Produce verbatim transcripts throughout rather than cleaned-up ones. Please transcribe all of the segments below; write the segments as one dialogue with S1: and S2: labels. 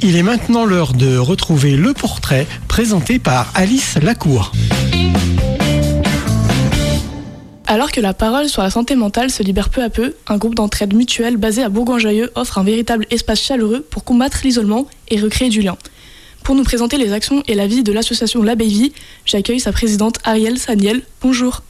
S1: Il est maintenant l'heure de retrouver le portrait présenté par Alice Lacour.
S2: Alors que la parole sur la santé mentale se libère peu à peu, un groupe d'entraide mutuelle basé à Bourgoin-Jallieu offre un véritable espace chaleureux pour combattre l'isolement et recréer du lien. Pour nous présenter les actions et la vie de l'association L'Abeille Vie, j'accueille sa présidente Arielle Saniel. Bonjour.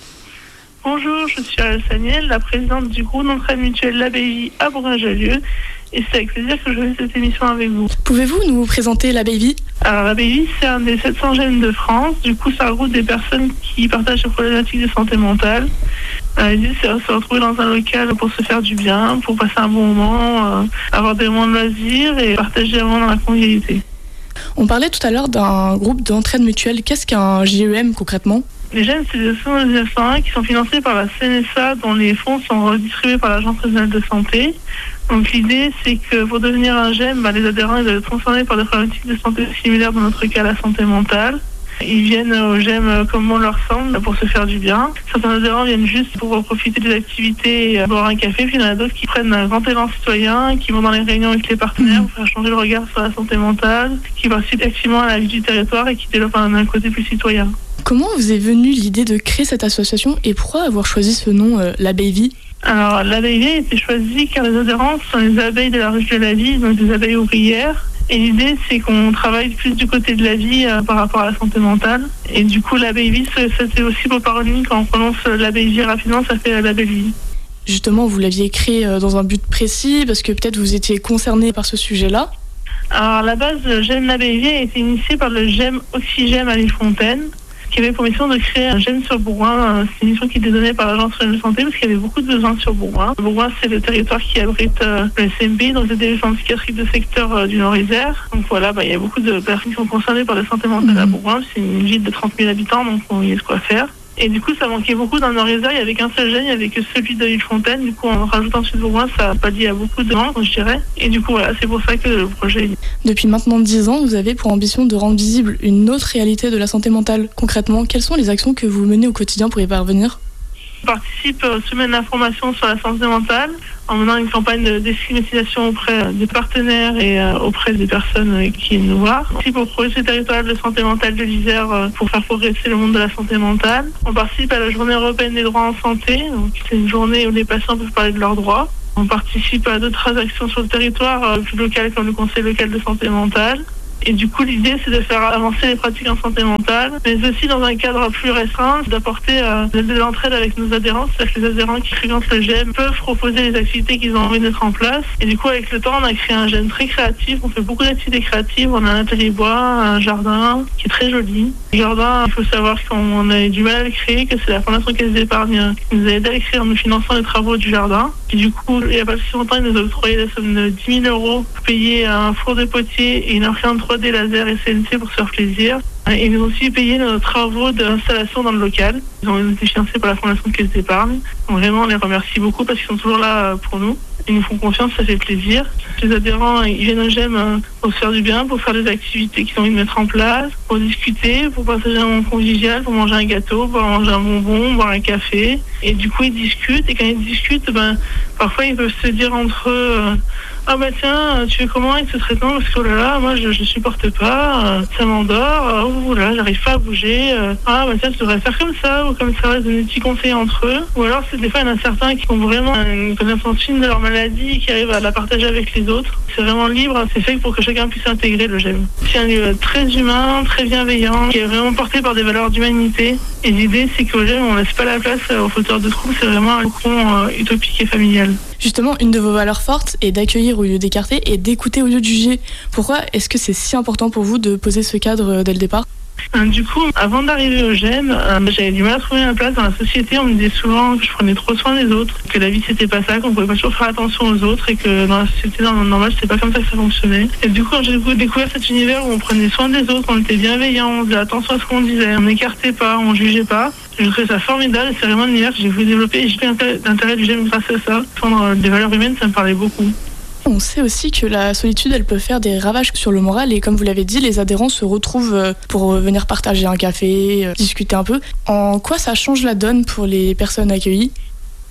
S3: Bonjour, je suis Arielle Saniel, la présidente du groupe d'entraide mutuelle L'Abeille Vie à Bourgoin-Jallieu. Et c'est avec plaisir que je fais cette émission avec vous.
S2: Pouvez-vous nous présenter L'Abeille Vie ?
S3: Alors L'Abeille Vie, c'est un des sept cents gènes de France. Du coup, ça regroupe des personnes qui partagent les problématiques de santé mentale. Euh, L'idée, c'est de se retrouver dans un local pour se faire du bien, pour passer un bon moment, euh, avoir des moments de loisirs et partager un moment dans la convivialité.
S2: On parlait tout à l'heure d'un groupe d'entraide mutuelle. Qu'est-ce qu'un G E M concrètement ?
S3: Les gènes, c'est des associations des associations qui sont financées par la C N S A, dont les fonds sont redistribués par l'Agence régionale de santé. Donc l'idée, c'est que pour devenir un G E M, bah, les adhérents ils doivent être concernés par des problématiques de santé similaires, dans notre cas la santé mentale. Ils viennent au G E M comme on leur semble pour se faire du bien. Certains adhérents viennent juste pour profiter des activités et boire un café. Puis il y en a d'autres qui prennent un grand élan citoyen, qui vont dans les réunions avec les partenaires pour faire changer le regard sur la santé mentale, qui participent activement à la vie du territoire et qui développent un, un côté plus citoyen.
S2: Comment vous est venue l'idée de créer cette association et pourquoi avoir choisi ce nom, euh, L'Abeille Vie ?
S3: Alors, l'Abeille Vie a été choisie car les adhérents sont les abeilles de la ruche de la vie, donc des abeilles ouvrières. Et l'idée, c'est qu'on travaille plus du côté de la vie euh, par rapport à la santé mentale. Et du coup, L'Abeille Vie, c'était aussi beau paronyme. Quand on prononce L'Abeille Vie rapidement, ça fait L'Abeille Vie.
S2: Justement, vous l'aviez créé euh, dans un but précis parce que peut-être vous étiez concerné par ce sujet-là. Alors, à la base, le G E M L'Abeille Vie a été initié par le G E M Oxygène à l'Île-Fontaine, qui avait pour mission de créer un G E M sur Bourgoin. C'est une mission qui était donnée par l'Agence régionale de santé parce qu'il y avait beaucoup de besoins sur Bourgoin. Bourgoin, c'est le territoire qui abrite euh, le S M P, donc le développement psychiatrique de secteur euh, du Nord-Isère. Donc voilà, bah, il y a beaucoup de personnes qui sont concernées par la santé mentale à Bourgoin. C'est une ville de trente mille habitants, donc il y a de quoi faire. Et du coup, ça manquait beaucoup dans le Nord-Isère. Il n'y avait qu'un seul gène, il n'y avait que celui de l'Île-Fontaine. Du coup, en rajoutant celui de Bourgoin, ça a pallié à beaucoup de gens, je dirais. Et du coup, voilà, c'est pour ça que le projet... Depuis maintenant dix ans, vous avez pour ambition de rendre visible une autre réalité de la santé mentale. Concrètement, quelles sont les actions que vous menez au quotidien pour y parvenir ?
S3: Je participe aux semaines d'information sur la santé mentale en menant une campagne de déstigmatisation auprès des partenaires et euh, auprès des personnes qui nous voient. Aussi pour le projet territorial de santé mentale de l'Isère euh, pour faire progresser le monde de la santé mentale. On participe à la journée européenne des droits en santé. Donc, c'est une journée où les patients peuvent parler de leurs droits. On participe à d'autres actions sur le territoire euh, plus locales comme le Conseil local de santé mentale. Et du coup, l'idée, c'est de faire avancer les pratiques en santé mentale, mais aussi dans un cadre plus restreint, d'apporter euh, de l'entraide avec nos adhérents. C'est-à-dire que les adhérents qui fréquentent le G E M peuvent proposer les activités qu'ils ont envie de mettre en place. Et du coup, avec le temps, on a créé un G E M très créatif. On fait beaucoup d'activités créatives. On a un atelier bois, un jardin qui est très joli. Le jardin, il faut savoir qu'on a eu du mal à le créer, que c'est la Fondation Caisse d'Épargne qui nous a aidé à le créer en nous finançant les travaux du jardin. Et du coup, il n'y a pas si longtemps, ils nous ont octroyé la somme de dix mille euros pour payer un four de potier et une imprimante trois D laser et C N C pour se faire plaisir. Et ils nous ont aussi payé nos travaux d'installation dans le local. Ils ont été financés par la Fondation Caisse d'Épargne. Donc vraiment, on les remercie beaucoup parce qu'ils sont toujours là pour nous. Ils nous font confiance, ça fait plaisir. Les adhérents, ils viennent au G E M pour se faire du bien, pour faire des activités qu'ils ont envie de mettre en place, pour discuter, pour partager un moment convivial, pour manger un gâteau, pour manger un bonbon, boire un café. Et du coup, ils discutent. Et quand ils discutent, ben, parfois, ils peuvent se dire entre eux... Ah bah tiens, tu fais comment avec ce traitement ? Parce que oh là là, moi je, je supporte pas, euh, ça m'endort, oh là, j'arrive pas à bouger. Euh, ah bah tiens, tu devrais faire comme ça ou comme ça, donner des petits conseils entre eux. Ou alors c'est des fois il y en a certains qui ont vraiment une connaissance fine de leur maladie et qui arrivent à la partager avec les autres. C'est vraiment libre, c'est fait pour que chacun puisse intégrer le G E M. C'est un lieu très humain, très bienveillant, qui est vraiment porté par des valeurs d'humanité. Et l'idée c'est qu'au G E M on laisse pas la place aux fauteurs de troubles, c'est vraiment un cocon euh, utopique et familial.
S2: Justement, une de vos valeurs fortes est d'accueillir au lieu d'écarter et d'écouter au lieu de juger. Pourquoi est-ce que c'est si important pour vous de poser ce cadre dès le départ ?
S3: Du coup, avant d'arriver au G E M, euh, j'avais du mal à trouver ma place dans la société. On me disait souvent que je prenais trop soin des autres, que la vie c'était pas ça, qu'on pouvait pas toujours faire attention aux autres et que dans la société normale c'était pas comme ça que ça fonctionnait. Et du coup, j'ai découvert cet univers où on prenait soin des autres, on était bienveillant, on faisait attention à ce qu'on disait, on n'écartait pas, on jugeait pas. Je trouvais ça formidable et c'est vraiment un univers que j'ai voulu développer et j'ai fait l'intérêt du G E M grâce à ça. Prendre des valeurs humaines, ça me parlait beaucoup.
S2: On sait aussi que la solitude, elle peut faire des ravages sur le moral et comme vous l'avez dit, les adhérents se retrouvent pour venir partager un café, discuter un peu. En quoi ça change la donne pour les personnes accueillies ?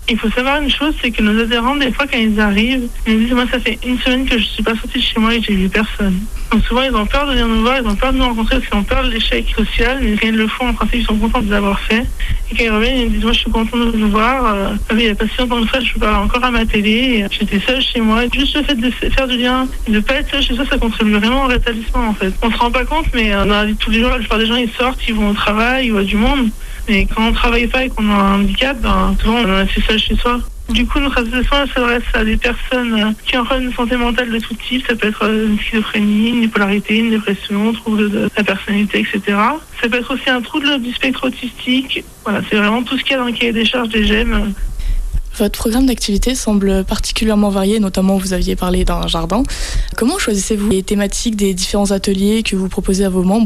S3: Il faut savoir une chose, c'est que nos adhérents, des fois, quand ils arrivent, ils nous disent « Moi, ça fait une semaine que je ne suis pas sortie de chez moi et j'ai vu personne. » Donc souvent, ils ont peur de venir nous voir, ils ont peur de nous rencontrer parce qu'ils ont peur de l'échec social, mais quand ils le font, en principe, ils sont contents de l'avoir fait. Et quand ils reviennent, ils nous disent « Moi, je suis content de nous voir. Euh, il n'y a pas si longtemps que ça, je parle encore à ma télé. J'étais seule chez moi. » Juste le fait de faire du lien, de ne pas être seule chez soi, ça contribue vraiment au rétablissement, en fait. On ne se rend pas compte, mais dans la vie de tous les jours, la plupart des gens, ils sortent, ils vont au travail, ils voient du monde. Mais quand on ne travaille pas et qu'on a un handicap, ben, souvent, on est assez seul chez soi. Du coup, notre association s'adresse à des personnes qui ont un problème de santé mentale de tout type. Ça peut être une schizophrénie, une bipolarité, une dépression, trouble de la personnalité, et cetera. Ça peut être aussi un trouble du spectre autistique. Voilà, c'est vraiment tout ce qu'il y a dans le cahier des charges des G E M.
S2: Votre programme d'activité semble particulièrement varié, notamment vous aviez parlé d'un jardin. Comment choisissez-vous les thématiques des différents ateliers que vous proposez à vos membres ?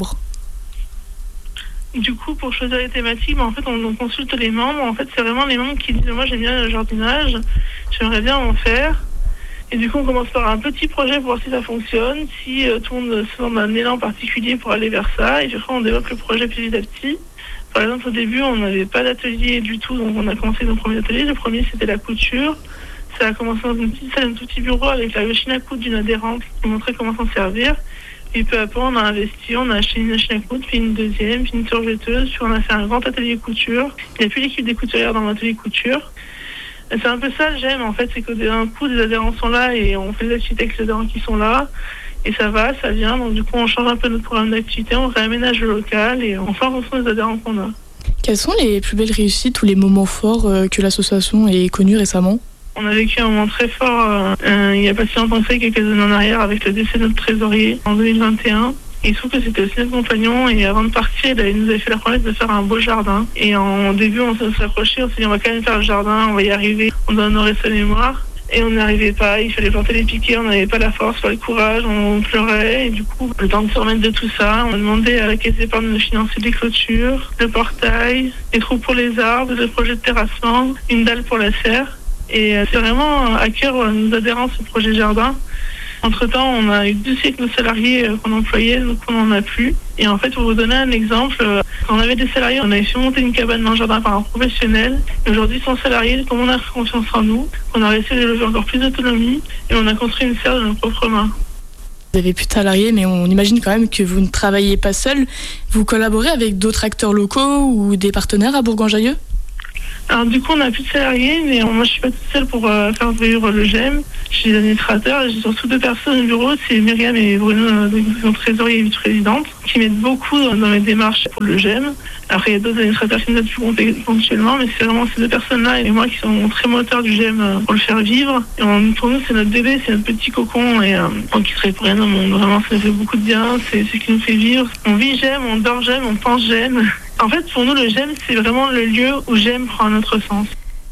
S3: Du coup, pour choisir les thématiques, ben, en fait, on, on consulte les membres. En fait, c'est vraiment les membres qui disent « Moi, j'aime bien le jardinage, j'aimerais bien en faire ». Et du coup, on commence par un petit projet pour voir si ça fonctionne, si euh, tout le monde se sent un élan particulier pour aller vers ça. Et puis après, on développe le projet petit à petit. Par exemple, au début, on n'avait pas d'atelier du tout, donc on a commencé nos premiers ateliers. Le premier, c'était la couture. Ça a commencé dans une petite salle, un tout petit bureau avec la machine à coudre d'une adhérente qui montrait comment s'en servir. Et peu à peu, on a investi, on a acheté une machine à coudre, puis une deuxième, puis une surjeteuse, puis on a fait un grand atelier couture. Il n'y a plus l'équipe des couturières dans l'atelier couture. C'est un peu ça le j'aime, en fait, c'est qu'un coup, des adhérents sont là et on fait des activités avec les adhérents qui sont là. Et ça va, ça vient. Donc du coup, on change un peu notre programme d'activité, on réaménage le local et on fait en fonction des adhérents qu'on a.
S2: Quelles sont les plus belles réussites ou les moments forts que l'association ait connus récemment ?
S3: On a vécu un moment très fort euh, il n'y a pas si longtemps que ça, quelques années en arrière, avec le décès de notre trésorier en deux mille vingt et un. Et il se trouve que c'était aussi notre compagnon, et avant de partir, il nous avait fait la promesse de faire un beau jardin. Et en début, on s'est accroché, on s'est dit on va quand même faire le jardin, on va y arriver, on doit honorer sa mémoire. Et on n'y arrivait pas, il fallait planter les piquets, on n'avait pas la force, pas le courage, on pleurait. Et du coup, le temps de se remettre de tout ça, on a demandé à la Caisse d'épargne de financer des clôtures, le portail, des trous pour les arbres, le projet de terrassement, une dalle pour la serre. Et c'est vraiment à cœur nos adhérents ce projet jardin. Entre-temps, on a eu deux siècles de salariés qu'on employait, donc on n'en a plus. Et en fait, pour vous donner un exemple, quand on avait des salariés, on avait fait monter une cabane dans le jardin par un professionnel. Et aujourd'hui, sans salariés, comme on a confiance en nous, on a réussi à développer encore plus d'autonomie et on a construit une serre de nos propres mains.
S2: Vous n'avez plus de salariés, mais on imagine quand même que vous ne travaillez pas seul. Vous collaborez avec d'autres acteurs locaux ou des partenaires à Bourgoin-Jallieu ?
S3: Alors du coup, on n'a plus de salariés, mais moi je suis pas toute seule pour euh, faire vivre le G E M. J'ai des administrateurs et j'ai surtout deux personnes au bureau, c'est Myriam et Bruno, euh, trésorier et vice-présidente, qui m'aident beaucoup dans, dans mes démarches pour le G E M. Après, il y a d'autres administrateurs qui nous aident plus ponctuellement, mais c'est vraiment ces deux personnes-là et moi qui sont très moteurs du G E M pour le faire vivre. Et on, pour nous, c'est notre bébé, c'est notre petit cocon et euh, on quitterait pour rien au monde. Vraiment, ça nous fait beaucoup de bien, c'est ce qui nous fait vivre. On vit G E M, on dort G E M, on pense G E M. En fait, pour nous, le G E M, c'est vraiment le lieu où G E M prend un autre sens.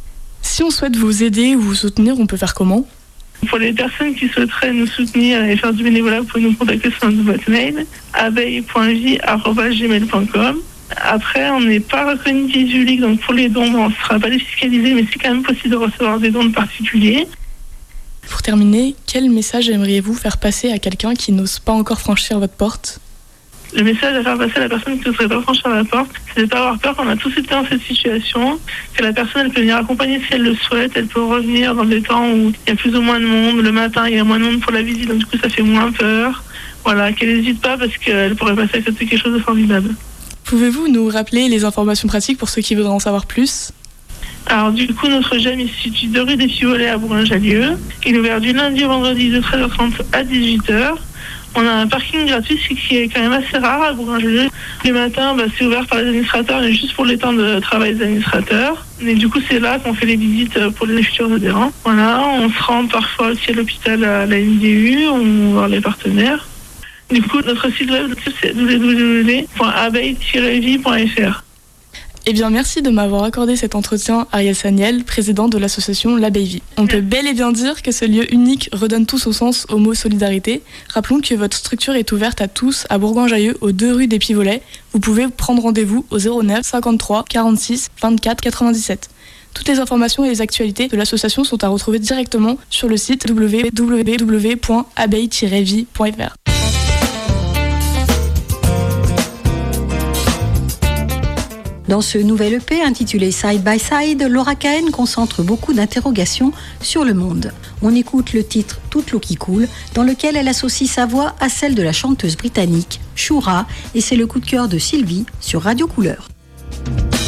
S2: Si on souhaite vous aider ou vous soutenir, on peut faire comment ?
S3: Pour les personnes qui souhaiteraient nous soutenir et faire du bénévolat, vous pouvez nous contacter sur notre boîte mail abeille point vie arobase gmail point com. Après, on n'est pas reconnu public, donc pour les dons, on ne sera pas défiscalisé, mais c'est quand même possible de recevoir des dons de particuliers.
S2: Pour terminer, quel message aimeriez-vous faire passer à quelqu'un qui n'ose pas encore franchir votre porte ?
S3: Le message à faire passer à la personne qui ne serait pas franchir la porte, c'est de ne pas avoir peur qu'on a tous été dans cette situation, que la personne elle peut venir accompagner si elle le souhaite, elle peut revenir dans des temps où il y a plus ou moins de monde, le matin il y a moins de monde pour la visite, donc du coup ça fait moins peur. Voilà, qu'elle n'hésite pas parce qu'elle pourrait passer à côté de quelque chose de formidable.
S2: Pouvez-vous nous rappeler les informations pratiques pour ceux qui voudraient en savoir plus ?
S3: Alors du coup, notre G E M est situé deux rue des Pivolets à Bourgoin-Jallieu. Il est ouvert du lundi au vendredi de treize heures trente à dix-huit heures. On a un parking gratuit, ce qui est quand même assez rare à Bourgoin-Jallieu. Le matin, bah, c'est ouvert par les administrateurs, mais juste pour les temps de travail des administrateurs. Et du coup, c'est là qu'on fait les visites pour les futurs adhérents. Voilà, on se rend parfois aussi à l'hôpital à la M D U, on va voir les partenaires. Du coup, notre site web, c'est w w w point abeille tiret vie point f r.
S2: Eh bien, merci de m'avoir accordé cet entretien, Ariel Saniel, président de l'association L'Abeille Vie. On peut bel et bien dire que ce lieu unique redonne tout son sens au mot solidarité. Rappelons que votre structure est ouverte à tous à Bourgoin-Jallieu, aux deux rues des Pivolets. Vous pouvez prendre rendez-vous au zéro neuf cinquante-trois quarante-six vingt-quatre quatre-vingt-dix-sept. Toutes les informations et les actualités de l'association sont à retrouver directement sur le site w w w point abeille tiret vie point f r.
S4: Dans ce nouvel E P intitulé Side by Side, Laura Cahen concentre beaucoup d'interrogations sur le monde. On écoute le titre Toute l'eau qui coule, dans lequel elle associe sa voix à celle de la chanteuse britannique Shura, et c'est le coup de cœur de Sylvie sur Radio Couleur.